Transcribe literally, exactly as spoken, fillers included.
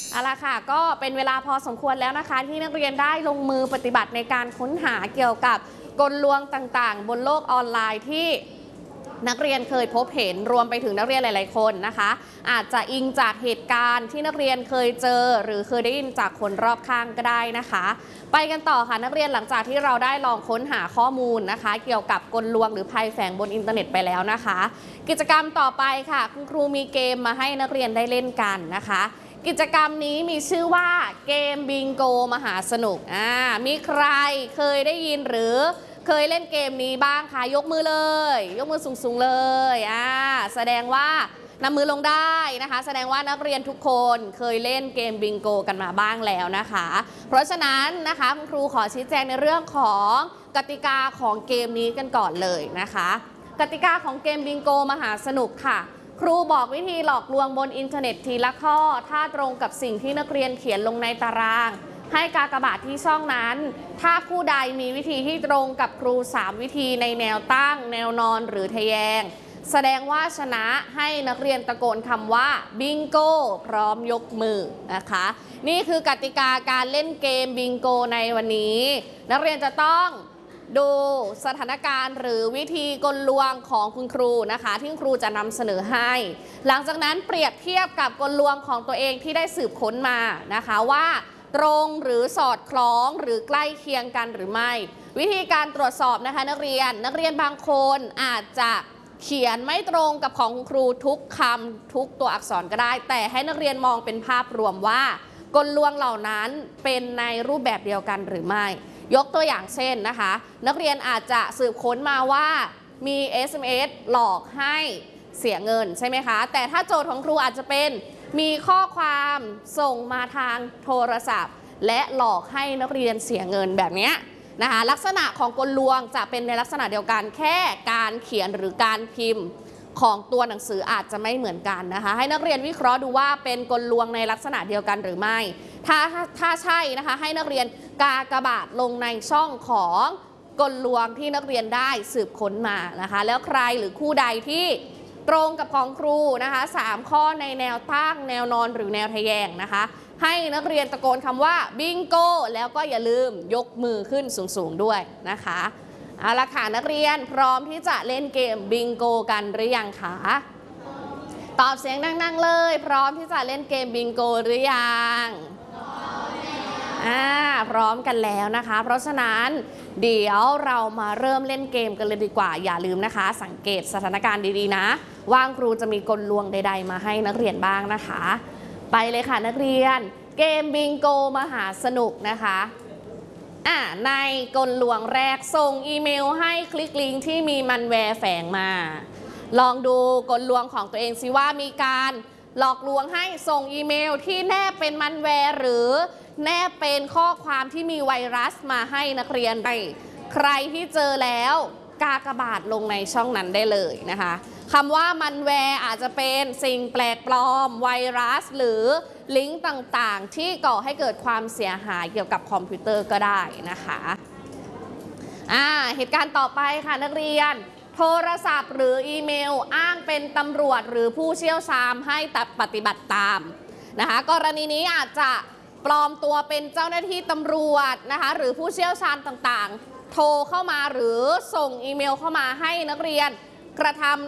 เอาละค่ะก็เป็นเวลาพอสมควรแล้วนะคะที่นักเรียนได้ลงมือปฏิบัติในการค้นหาเกี่ยวกับกลลวงต่างๆบนโลกออนไลน์ที่นักเรียนเคยพบเห็นรวมไปถึงนักเรียนหลายๆคนนะคะอาจจะอิงจากเหตุการณ์ที่นักเรียนเคยเจอหรือเคยได้ยินจากคนรอบข้างก็ได้นะคะไปกันต่อค่ะนักเรียนหลังจากที่เราได้ลองค้นหาข้อมูลนะคะเกี่ยวกับกลลวงหรือภัยแฝงบนอินเทอร์เน็ตไปแล้วนะคะกิจกรรมต่อไปค่ะคุณครูมีเกมมาให้นักเรียนได้เล่นกันนะคะกิจกรรมนี้มีชื่อว่าเกมบิงโกมหาสนุกอ่ามีใครเคยได้ยินหรือเคยเล่นเกมนี้บ้างคะยกมือเลยยกมือสูงๆเลยอ่าแสดงว่านำมือลงได้นะคะแสดงว่านักเรียนทุกคนเคยเล่นเกมบิงโกกันมาบ้างแล้วนะคะเพราะฉะนั้นนะคะคุณครูขอชี้แจงในเรื่องของกติกาของเกมนี้กันก่อนเลยนะคะกติกาของเกมบิงโกมหาสนุกค่ะครูบอกวิธีหลอกลวงบนอินเทอร์เน็ตทีละข้อถ้าตรงกับสิ่งที่นักเรียนเขียนลงในตารางให้กากบาทที่ช่องนั้นถ้าผู้ใดมีวิธีที่ตรงกับครูสามวิธีในแนวตั้งแนวนอนหรือทะแยงแสดงว่าชนะให้นักเรียนตะโกนคำว่าบิงโกพร้อมยกมือนะคะนี่คือกติกาการเล่นเกมบิงโกในวันนี้นักเรียนจะต้องดูสถานการณ์หรือวิธีกลลวงของคุณครูนะคะที่ครูจะนำเสนอให้หลังจากนั้นเปรียบเทียบกับกลลวงของตัวเองที่ได้สืบค้นมานะคะว่าตรงหรือสอดคล้องหรือใกล้เคียงกันหรือไม่วิธีการตรวจสอบนะคะนักเรียนนักเรียนบางคนอาจจะเขียนไม่ตรงกับของคุณครูทุกคำทุกตัวอักษรก็ได้แต่ให้นักเรียนมองเป็นภาพรวมว่ากลลวงเหล่านั้นเป็นในรูปแบบเดียวกันหรือไม่ยกตัวอย่างเช่นนะคะนักเรียนอาจจะสืบค้นมาว่ามี เอส เอ็ม เอส หลอกให้เสียเงินใช่ไหมคะแต่ถ้าโจทย์ของครูอาจจะเป็นมีข้อความส่งมาทางโทรศัพท์และหลอกให้นักเรียนเสียเงินแบบนี้นะคะลักษณะของกลลวงจะเป็นในลักษณะเดียวกันแค่การเขียนหรือการพิมพ์ของตัวหนังสืออาจจะไม่เหมือนกันนะคะให้นักเรียนวิเคราะห์ดูว่าเป็นกลลวงในลักษณะเดียวกันหรือไม่ถ้าถ้าใช่นะคะให้นักเรียนกากบาทลงในช่องของกลลวงที่นักเรียนได้สืบค้นมานะคะแล้วใครหรือคู่ใดที่ตรงกับของครูนะคะสามข้อในแนวตั้งแนวนอนหรือแนวทะแยงนะคะให้นักเรียนตะโกนคำว่าบิงโกแล้วก็อย่าลืมยกมือขึ้นสูงๆด้วยนะคะเอาละค่ะนักเรียนพร้อมที่จะเล่นเกมบิงโกกันหรือยังคะตอบเสียงดังๆเลยพร้อมที่จะเล่นเกมบิงโกหรือยังอ่าพร้อมกันแล้วนะคะเพราะฉะนั้นเดี๋ยวเรามาเริ่มเล่นเกมกันเลยดีกว่าอย่าลืมนะคะสังเกตสถานการณ์ดีๆนะว่าครูจะมีกลลวงใดๆมาให้นักเรียนบ้างนะคะไปเลยค่ะนักเรียนเกมบิงโกมหาสนุกนะคะอ่าในกลลวงแรกส่งอีเมลให้คลิกลิงก์ที่มีมันแวร์แฝงมาลองดูกลลวงของตัวเองสิว่ามีการหลอกลวงให้ส่งอีเมลที่แนบเป็นมันแวร์หรือแนบเป็นข้อความที่มีไวรัสมาให้นักเรียนไปใครที่เจอแล้วกากบาทลงในช่องนั้นได้เลยนะคะคำว่ามันแวร์อาจจะเป็นสิ่งแปลกปลอมไวรัสหรือลิงก์ต่างๆที่ก่อให้เกิดความเสียหายเกี่ยวกับคอมพิวเตอร์ก็ได้นะคะอ่าเหตุการณ์ต่อไปค่ะนักเรียนโทรศัพท์หรืออีเมลอ้างเป็นตำรวจหรือผู้เชี่ยวชาญให้ปฏิบัติตามนะคะกรณีนี้อาจจะปลอมตัวเป็นเจ้าหน้าที่ตำรวจนะคะหรือผู้เชี่ยวชาญต่างๆโทรเข้ามาหรือส่งอีเมลเข้ามาให้นักเรียนกระทำ